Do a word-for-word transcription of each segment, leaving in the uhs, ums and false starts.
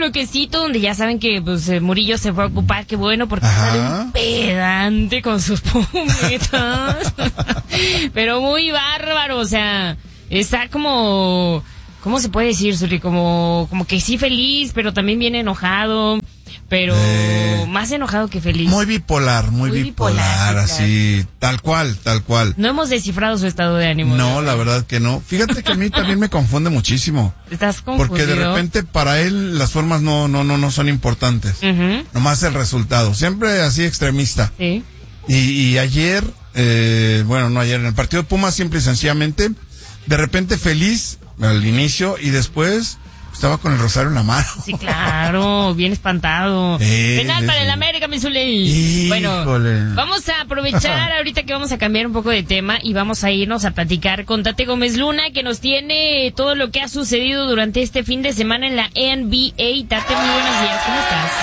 bloquecito donde ya saben que pues eh, Murillo se fue a ocupar, qué bueno, porque sale un pedante con sus pumitas. Pero muy bárbaro, o sea, está como, ¿cómo se puede decir, Zuli? Como, como que sí feliz, pero también bien enojado. Pero eh, más enojado que feliz. Muy bipolar, muy, muy bipolar, bipolar sí, así, claro. tal cual, tal cual. No hemos descifrado su estado de ánimo. No, ¿no? La verdad que no. Fíjate que a mí también me confunde muchísimo. ¿Estás confundido? Porque de repente para él las formas no, no, no, no son importantes. Uh-huh. Nomás el resultado. Siempre así extremista. Sí. Y, y ayer, eh, bueno, no ayer, en el partido de Pumas, simple y sencillamente, de repente feliz al inicio y después estaba con el rosario en la mano. Sí, claro, bien espantado. Eh, Penal para sí. el América, mi Zuli. Bueno, vamos a aprovechar ahorita que vamos a cambiar un poco de tema y vamos a irnos a platicar con Tate Gómez Luna, que nos tiene todo lo que ha sucedido durante este fin de semana en la N B A. Tate, muy buenos días, ¿cómo estás?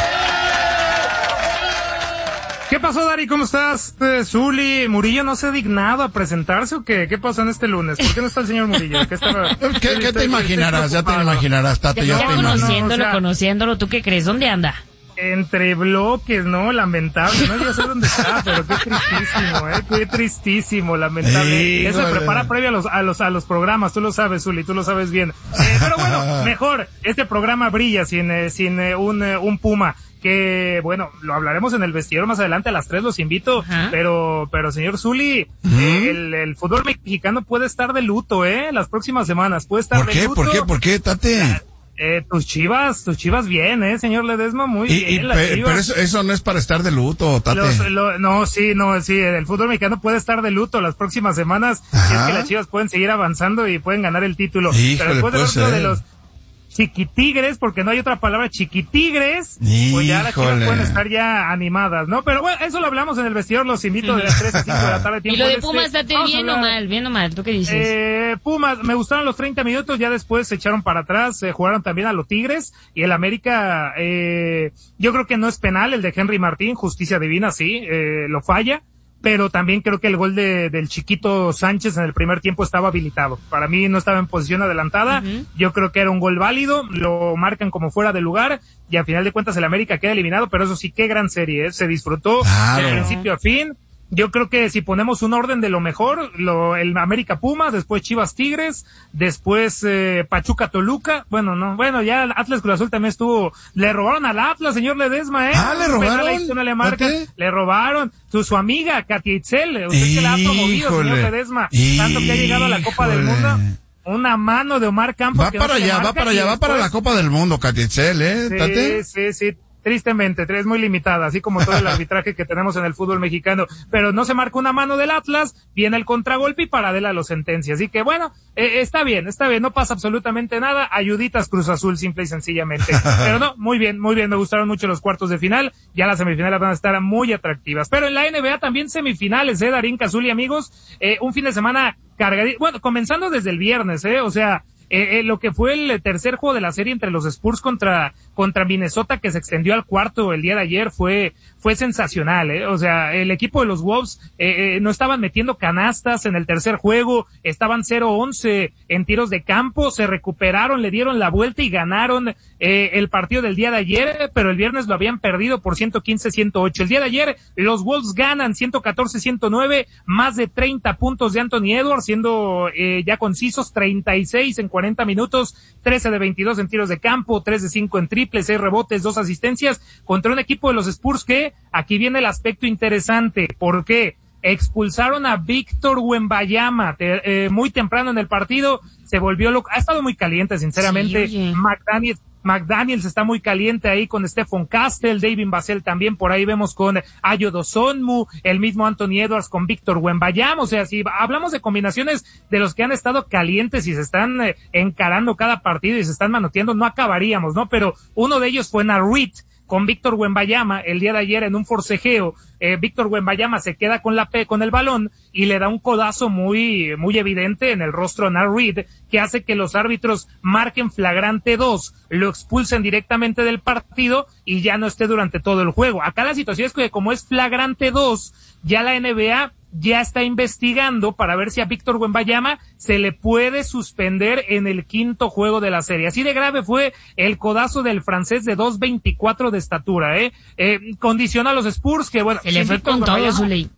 ¿Qué pasó, Dari? ¿Cómo estás? Eh, Zuli, ¿Murillo no se ha dignado a presentarse o qué? ¿Qué pasó en este lunes? ¿Por qué no está el señor Murillo? ¿Qué, está, ¿Qué, ¿qué te imaginarás? Ya te imaginarás, Tate, ya, ya te conociéndolo, imaginas. o sea, conociéndolo, ¿tú qué crees? ¿Dónde anda? Entre bloques, ¿no? Lamentable, no yo sé dónde está, pero qué tristísimo, ¿eh? Qué tristísimo, lamentable. Sí, Eso se prepara previo a los, a los, a los programas, tú lo sabes, Zuli, tú lo sabes bien. Eh, pero bueno, mejor, este programa brilla sin, eh, sin eh, un, eh, un Puma. Que, bueno, lo hablaremos en el vestidor más adelante, a las tres los invito, Ajá. pero, pero señor Zuli, ¿Mm? eh, el, el fútbol mexicano puede estar de luto, eh, las próximas semanas, puede estar ¿Por de qué? luto. ¿Por qué? ¿Por qué, Tate? Eh, tus chivas, tus chivas bien, eh, señor Ledesma, muy y, bien. Y, las pe, chivas. Pero eso, eso no es para estar de luto, Tate. Los, lo, no, sí, no, sí, el fútbol mexicano puede estar de luto las próximas semanas, Ajá. si es que las chivas pueden seguir avanzando y pueden ganar el título. Híjole, pero después de pues, otro de los chiquitigres, porque no hay otra palabra, chiquitigres, Híjole. Pues ya las chivas pueden estar ya animadas, ¿no? Pero bueno, eso lo hablamos en el vestidor, los invito de las tres a cinco de la tarde. ¿Y lo de Pumas, este, date bien o mal? Bien o mal, ¿tú qué dices? Eh, Pumas, me gustaron los treinta minutos, ya después se echaron para atrás, eh, jugaron también a los Tigres, y el América, eh, yo creo que no es penal el de Henry Martín, justicia divina, sí, eh, lo falla. Pero también creo que el gol de, del chiquito Sánchez en el primer tiempo estaba habilitado. Para mí no estaba en posición adelantada. Uh-huh. Yo creo que era un gol válido. Lo marcan como fuera de lugar. Y al final de cuentas el América queda eliminado. Pero eso sí, qué gran serie, ¿eh? Se disfrutó claro. de principio a fin. Yo creo que si ponemos un orden de lo mejor, lo, el América Pumas, después Chivas Tigres, después eh, Pachuca Toluca, bueno, no, bueno, ya Atlas Cruz Azul también estuvo, le robaron al Atlas, señor Ledesma, eh. Ah, le robaron. Ahí, no le, marca, le robaron, su, su amiga, Katia Itzel, usted Híjole. que la ha promovido, señor Ledesma, tanto que ha llegado a la Copa del Mundo. Una mano de Omar Campos. Va para no allá, va para allá, va para la Copa del Mundo, Katia Itzel, eh, sí, Tate. Sí, sí, tristemente, es muy limitada, así como todo el arbitraje que tenemos en el fútbol mexicano, pero no se marca una mano del Atlas, viene el contragolpe y paradela lo sentencia, así que bueno, eh, está bien, está bien, no pasa absolutamente nada, ayuditas Cruz Azul, simple y sencillamente, pero no, muy bien, muy bien, me gustaron mucho los cuartos de final, ya las semifinales van a estar muy atractivas, pero en la N B A también semifinales, eh, Darín, Cazul y amigos, eh, un fin de semana cargadito, bueno, comenzando desde el viernes, eh, o sea, Eh, eh, lo que fue el tercer juego de la serie entre los Spurs contra contra Minnesota, que se extendió al cuarto el día de ayer, fue fue sensacional, eh. O sea, el equipo de los Wolves eh, eh, no estaban metiendo canastas en el tercer juego, estaban cero once en tiros de campo, se recuperaron, le dieron la vuelta y ganaron eh, el partido del día de ayer, pero el viernes lo habían perdido por ciento quince a ciento ocho. El día de ayer los Wolves ganan ciento catorce a ciento nueve, más de treinta puntos de Anthony Edwards, siendo eh, ya concisos, treinta y seis en cuarenta minutos, trece de veintidós en tiros de campo, tres de cinco en triples, seis rebotes, dos asistencias, contra un equipo de los Spurs que, aquí viene el aspecto interesante, ¿por qué? Expulsaron a Víctor Wembanyama te, eh, muy temprano en el partido, se volvió loco, ha estado muy caliente sinceramente, sí, McDaniels McDaniels está muy caliente ahí con Stephon Castle, David Vassell también, por ahí vemos con Ayo Dosonmu, el mismo Anthony Edwards con Víctor Wembanyama, o sea, si hablamos de combinaciones de los que han estado calientes y se están eh, encarando cada partido y se están manoteando, no acabaríamos, ¿no? Pero uno de ellos fue Narrit, con Víctor Wembanyama el día de ayer en un forcejeo, eh, Víctor Wembanyama se queda con la P, con el balón y le da un codazo muy muy evidente en el rostro a Nat Reed, que hace que los árbitros marquen flagrante dos, lo expulsen directamente del partido y ya no esté durante todo el juego. Acá la situación es que como es flagrante dos, ya la N B A ya está investigando para ver si a Víctor Wembanyama se le puede suspender en el quinto juego de la serie. Así de grave fue el codazo del francés de dos veinticuatro de estatura, ¿eh? eh condiciona a los Spurs que, bueno... Se le fue con todo, Zuley.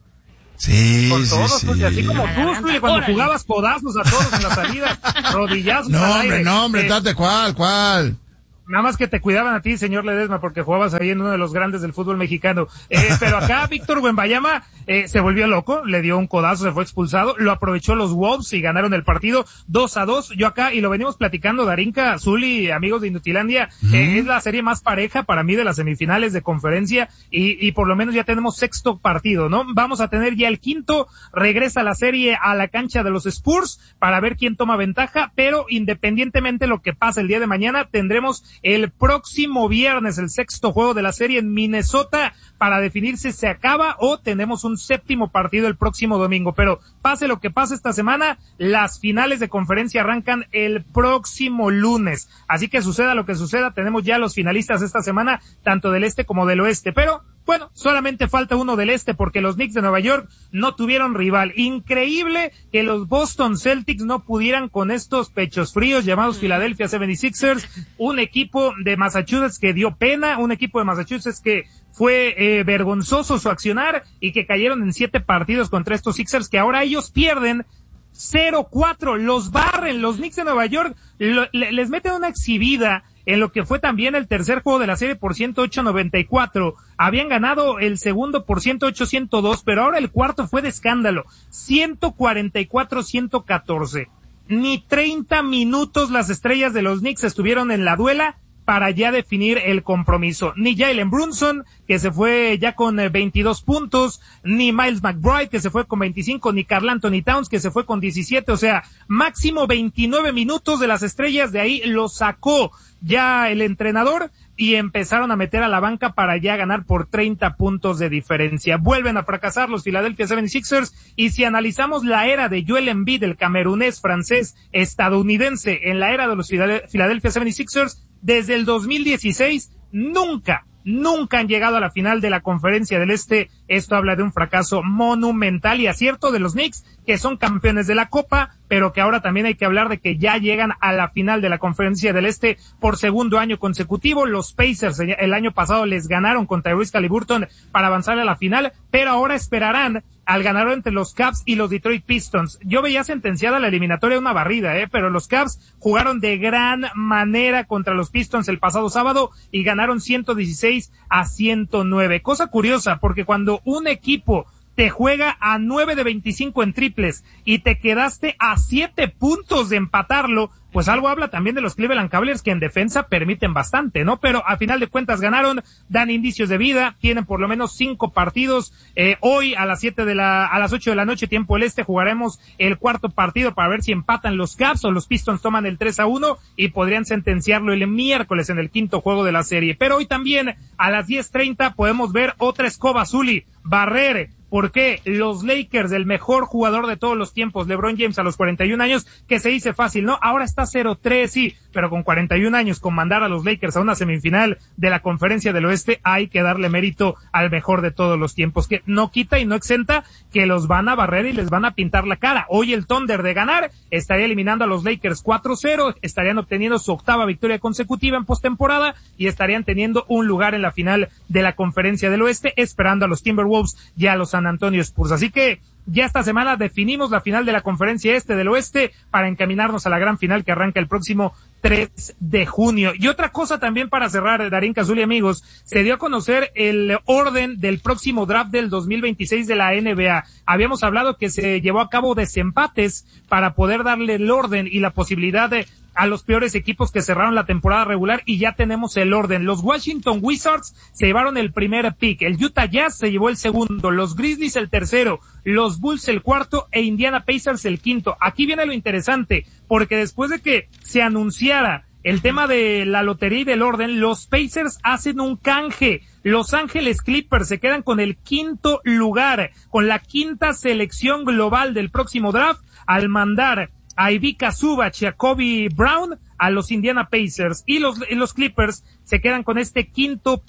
Sí, con sí, todos, sí. Pues, así como tú, Zuley, cuando Órale. jugabas codazos a todos en la salida, rodillazos No, al hombre, aire. no, hombre, Eh, date cuál, cuál. Nada más que te cuidaban a ti, señor Ledesma, porque jugabas ahí en uno de los grandes del fútbol mexicano. Eh, pero acá Víctor Wembanyama eh, se volvió loco, le dio un codazo, se fue expulsado, lo aprovechó los Wolves y ganaron el partido dos a dos. Yo acá, y lo venimos platicando, Darinka, Zuli, amigos de Inutilandia, mm. eh, es la serie más pareja para mí de las semifinales de conferencia y, y por lo menos ya tenemos sexto partido, ¿no? Vamos a tener ya el quinto, regresa la serie a la cancha de los Spurs para ver quién toma ventaja, pero independientemente de lo que pase el día de mañana, tendremos el próximo viernes el sexto juego de la serie en Minnesota para definir si se acaba o tenemos un séptimo partido el próximo domingo. Pero pase lo que pase esta semana, las finales de conferencia arrancan el próximo lunes. Así que suceda lo que suceda, tenemos ya los finalistas esta semana, tanto del este como del oeste. Pero bueno, solamente falta uno del este porque los Knicks de Nueva York no tuvieron rival. Increíble que los Boston Celtics no pudieran con estos pechos fríos llamados Philadelphia setenta y seis ers, un equipo de Massachusetts que dio pena, un equipo de Massachusetts que fue eh, vergonzoso su accionar y que cayeron en siete partidos contra estos Sixers que ahora ellos pierden cero cuatro, los barren, los Knicks de Nueva York lo, le, les meten una exhibida en lo que fue también el tercer juego de la serie por ciento ocho a noventa y cuatro. Habían ganado el segundo por ciento ocho a ciento dos, pero ahora el cuarto fue de escándalo, ciento cuarenta y cuatro a ciento catorce. Ni treinta minutos las estrellas de los Knicks estuvieron en la duela para ya definir el compromiso. Ni Jalen Brunson, que se fue ya con veintidós puntos, ni Miles McBride, que se fue con veinticinco, ni Karl Anthony Towns, que se fue con diecisiete, o sea, máximo veintinueve minutos de las estrellas, de ahí lo sacó ya el entrenador y empezaron a meter a la banca para ya ganar por treinta puntos de diferencia. Vuelven a fracasar los Philadelphia setenta y seis ers y si analizamos la era de Joel Embiid, el camerunés, francés, estadounidense, en la era de los Philadelphia setenta y seis ers, desde el dos mil dieciséis, nunca, nunca han llegado a la final de la Conferencia del Este. Esto habla de un fracaso monumental y acierto de los Knicks, que son campeones de la Copa, pero que ahora también hay que hablar de que ya llegan a la final de la Conferencia del Este por segundo año consecutivo. Los Pacers el año pasado les ganaron contra Tyrese Haliburton para avanzar a la final, pero ahora esperarán al ganador entre los Cavs y los Detroit Pistons. Yo veía sentenciada la eliminatoria una barrida, eh, pero los Cavs jugaron de gran manera contra los Pistons el pasado sábado y ganaron ciento dieciséis a ciento nueve. Cosa curiosa, porque cuando un equipo te juega a nueve de veinticinco en triples y te quedaste a siete puntos de empatarlo, pues algo habla también de los Cleveland Cavaliers, que en defensa permiten bastante, ¿no? Pero a final de cuentas ganaron, dan indicios de vida, tienen por lo menos cinco partidos. Eh, hoy a las siete de la, a las ocho de la noche, tiempo del este, jugaremos el cuarto partido para ver si empatan los Cavs o los Pistons toman el tres a uno y podrían sentenciarlo el miércoles en el quinto juego de la serie. Pero hoy también a las diez treinta podemos ver otra escoba, Zuli, barrer. ¿Por qué? Los Lakers, el mejor jugador de todos los tiempos, LeBron James, a los cuarenta y un años, que se dice fácil, ¿no? Ahora está cero tres, sí, pero con cuarenta y un años, con mandar a los Lakers a una semifinal de la Conferencia del Oeste, hay que darle mérito al mejor de todos los tiempos, que no quita y no exenta que los van a barrer y les van a pintar la cara. Hoy el Thunder, de ganar, estaría eliminando a los Lakers cuatro cero, estarían obteniendo su octava victoria consecutiva en postemporada y estarían teniendo un lugar en la final de la Conferencia del Oeste, esperando a los Timberwolves y a los San Antonio Spurs. Así que ya esta semana definimos la final de la Conferencia Este del Oeste para encaminarnos a la gran final que arranca el próximo tres de junio. Y otra cosa también para cerrar, Darín, Cazul y amigos, se dio a conocer el orden del próximo draft del dos mil veintiséis de la N B A. Habíamos hablado que se llevó a cabo desempates para poder darle el orden y la posibilidad de a los peores equipos que cerraron la temporada regular, y ya tenemos el orden. Los Washington Wizards se llevaron el primer pick, el Utah Jazz se llevó el segundo, los Grizzlies el tercero, los Bulls el cuarto e Indiana Pacers el quinto. Aquí viene lo interesante, porque después de que se anunciara el tema de la lotería y del orden, los Pacers hacen un canje. Los Ángeles Clippers se quedan con el quinto lugar, con la quinta selección global del próximo draft, al mandar a Ivica Zubac y a Kobe Brown a los Indiana Pacers, y los, y los Clippers se quedan con este quinto pick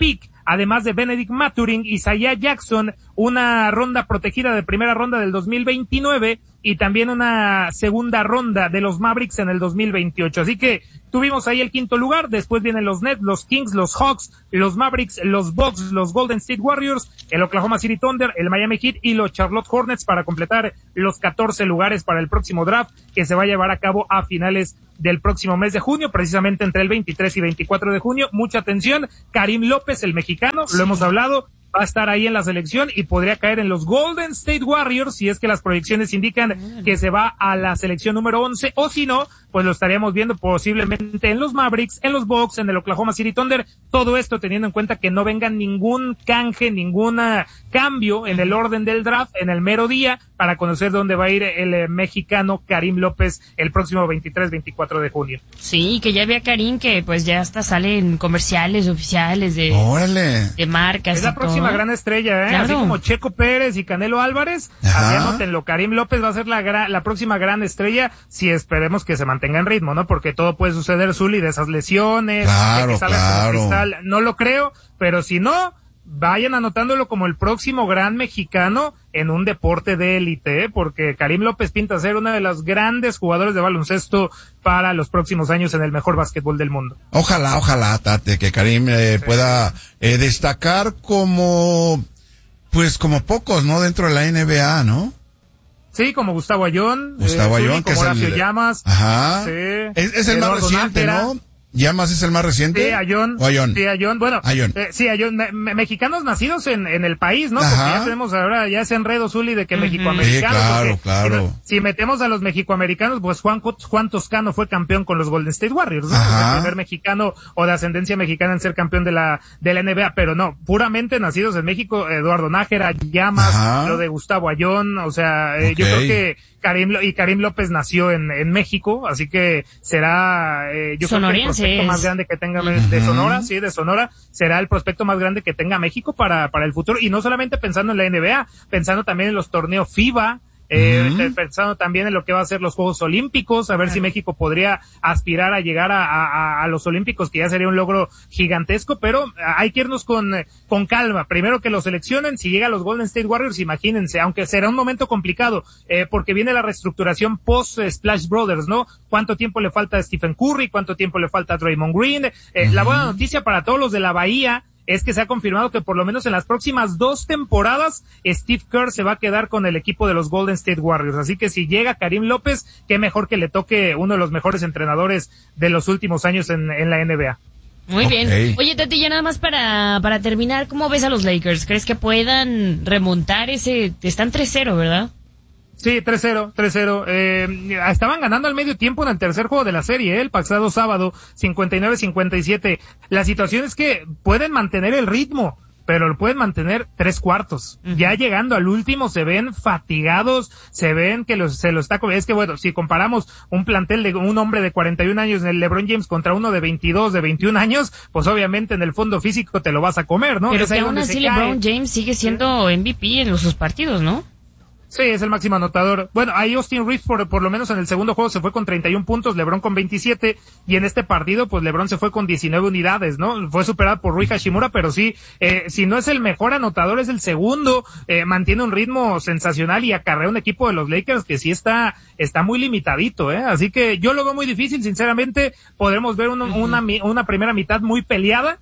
además de Benedict Mathurin, Isaiah Jackson, una ronda protegida de primera ronda del dos mil veintinueve y también una segunda ronda de los Mavericks en el dos mil veintiocho. Así que tuvimos ahí el quinto lugar, después vienen los Nets, los Kings, los Hawks, los Mavericks, los Bucks, los Golden State Warriors, el Oklahoma City Thunder, el Miami Heat y los Charlotte Hornets para completar los catorce lugares para el próximo draft que se va a llevar a cabo a finales del próximo mes de junio, precisamente entre el veintitrés y veinticuatro de junio. Mucha atención, Karim López, el mexicano, lo hemos hablado, va a estar ahí en la selección y podría caer en los Golden State Warriors si es que las proyecciones indican que se va a la selección número once, o si no, pues lo estaríamos viendo posiblemente en los Mavericks, en los Bucks, en el Oklahoma City Thunder. Todo esto teniendo en cuenta que no venga ningún canje, ningún cambio en el orden del draft en el mero día para conocer dónde va a ir el eh, mexicano Karim López el próximo veintitrés veinticuatro de junio. Sí, que ya había Karim que pues ya hasta sale en comerciales oficiales de, ¡Órale! de marcas. Es la próxima todo. gran estrella, ¿eh? Claro. Así como Checo Pérez y Canelo Álvarez. Así anótenlo, Karim López va a ser la, gra- la próxima gran estrella si esperemos que se mantenga en ritmo, ¿no? Porque todo puede suceder, Zuli, de esas lesiones, Claro, de que salga claro. como cristal. No lo creo, pero si no, vayan anotándolo como el próximo gran mexicano en un deporte de élite, ¿eh? Porque Karim López pinta ser uno de los grandes jugadores de baloncesto para los próximos años en el mejor básquetbol del mundo. Ojalá, ojalá, Tate, que Karim eh, sí. pueda eh, destacar como, pues como pocos, ¿no? Dentro de la N B A, ¿no? Sí, como Gustavo Ayón. Gustavo eh, Ayón, sí, que como es Horacio el... Llamas. Ajá. Sí. Es, es el más Eduardo reciente, Nájera. ¿no? ¿Llamas es el más reciente? Sí, Ayón. ¿O Ayón? Sí, Ayón. Bueno, Ayón. Eh, sí, Ayón. Me, me, mexicanos nacidos en, en el país, ¿no? Ajá. Porque ya tenemos ahora ya ese enredo, Zuli, de que Uh-huh. mexicoamericanos. Sí, claro, porque, claro. Si, si metemos a los mexicoamericanos, pues Juan, Juan Toscano fue campeón con los Golden State Warriors, ¿no? Ajá. El primer mexicano o de ascendencia mexicana en ser campeón de la, de la N B A, pero no, puramente nacidos en México, Eduardo Nájera, Llamas, Ajá. lo de Gustavo Ayón, o sea, eh, Ok. yo creo que Karim, y Karim López nació en, en México, así que será, eh, yo creo que el prospecto es. más grande que tenga de Sonora, sí, de Sonora, será el prospecto más grande que tenga México para, para el futuro, y no solamente pensando en la N B A, pensando también en los torneos FIBA, eh, uh-huh. pensando también en lo que va a ser los Juegos Olímpicos, a ver uh-huh. si México podría aspirar a llegar a, a, a los Olímpicos, que ya sería un logro gigantesco, pero hay que irnos con, con calma. Primero que lo seleccionen, si llega a los Golden State Warriors, imagínense, aunque será un momento complicado, eh, porque viene la reestructuración post Splash Brothers, ¿no? ¿Cuánto tiempo le falta a Stephen Curry? ¿Cuánto tiempo le falta a Draymond Green? Eh, uh-huh. La buena noticia para todos los de la Bahía es que se ha confirmado que por lo menos en las próximas dos temporadas Steve Kerr se va a quedar con el equipo de los Golden State Warriors. Así que si llega Karim López, qué mejor que le toque uno de los mejores entrenadores de los últimos años en, en la N B A. Muy okay. bien. Oye, Tati, ya nada más para, para terminar, ¿cómo ves a los Lakers? ¿Crees que puedan remontar ese? Están tres cero, ¿verdad? Sí, tres cero, tres cero. Eh, estaban ganando al medio tiempo en el tercer juego de la serie, ¿eh? El pasado sábado, cincuenta y nueve cincuenta y siete. La situación es que pueden mantener el ritmo, pero lo pueden mantener tres cuartos. Uh-huh. Ya llegando al último se ven fatigados, se ven que los, se lo está, es que bueno, si comparamos un plantel de un hombre de cuarenta y un años en el LeBron James contra uno de veintidós, de veintiún años, pues obviamente en el fondo físico te lo vas a comer, ¿no? Pero es que ahí aún donde así se LeBron cae. James sigue siendo M V P en los, sus partidos, ¿no? Sí, es el máximo anotador. Bueno, ahí Austin Reeves por, por lo menos en el segundo juego se fue con treinta y un puntos, LeBron con veintisiete, y en este partido pues LeBron se fue con diecinueve unidades, ¿no? Fue superado por Rui Hashimura, pero sí, eh, si no es el mejor anotador, es el segundo, eh, mantiene un ritmo sensacional y acarrea un equipo de los Lakers que sí está, está muy limitadito, eh. Así que yo lo veo muy difícil, sinceramente, podremos ver un, una, una primera mitad muy peleada,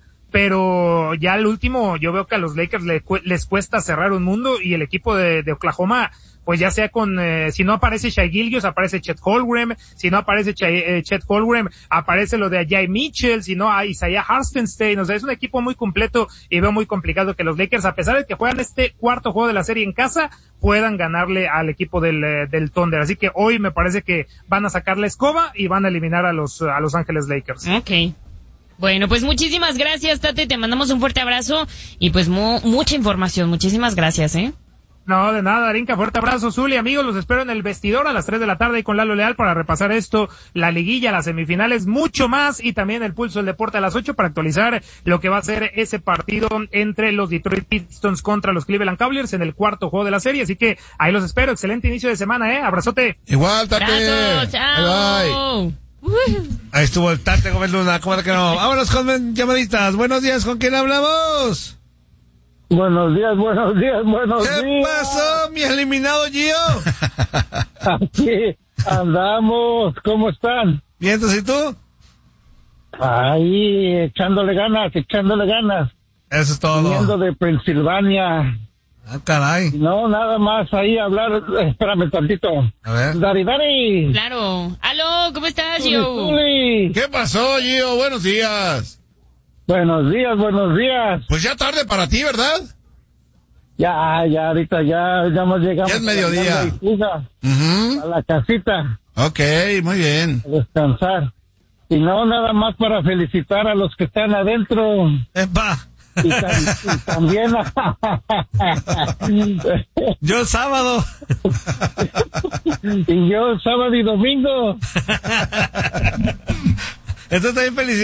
pero ya al último yo veo que a los Lakers les, les cuesta cerrar un mundo, y el equipo de, de Oklahoma, pues ya sea con, eh, si no aparece Shai Gilgeous, aparece Chet Holmgren, si no aparece Ch- eh, Chet Holmgren, aparece lo de Ajay Mitchell, si no a Isaiah Hartenstein, o sea, es un equipo muy completo y veo muy complicado que los Lakers, a pesar de que juegan este cuarto juego de la serie en casa, puedan ganarle al equipo del, eh, del Thunder. Así que hoy me parece que van a sacar la escoba y van a eliminar a los, a Los Ángeles Lakers. Ok. Bueno, pues muchísimas gracias, Tate, te mandamos un fuerte abrazo y pues mu- mucha información, muchísimas gracias, ¿eh? No, de nada, Arinka, fuerte abrazo, Zuli, amigos, los espero en el vestidor a las tres de la tarde con Lalo Leal para repasar esto, la liguilla, las semifinales, mucho más, y también el pulso del deporte a las ocho para actualizar lo que va a ser ese partido entre los Detroit Pistons contra los Cleveland Cavaliers en el cuarto juego de la serie, así que ahí los espero, excelente inicio de semana, eh, abrazote. Igual, Tate. Abrazo, chao. Bye, bye. Ahí estuvo el Tate Gómez Luna, ¿cómo era que no? Vámonos con llamaditas. Buenos días, ¿con quién hablamos? Buenos días, buenos días, buenos ¿Qué días. pasó, mi eliminado Gio? Aquí andamos, ¿cómo están? Bien, entonces, ¿y tú? Ahí, echándole ganas, echándole ganas. Eso es todo. Viniendo de Pensilvania. Ah, caray. No, nada más ahí hablar, espérame tantito. A ver. Dari, Dari. Claro. Aló, ¿cómo estás, Tuli, Gio? Tuli. ¿Qué pasó, Gio? Buenos días. Buenos días, buenos días. Pues ya tarde para ti, ¿verdad? Ya, ya, ahorita ya, ya nos llegamos. Ya es mediodía. A la, fuga, Uh-huh. a la casita. Ok, muy bien. A descansar. Y no, nada más para felicitar a los que están adentro. ¡Epa! Y, tam- y también a... Yo el sábado. y yo sábado y domingo. Esto está bien feliz.